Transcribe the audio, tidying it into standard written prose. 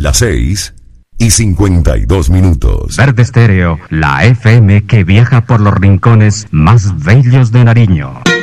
Las 6:52. Verde Estéreo, la FM que viaja por los rincones más bellos de Nariño.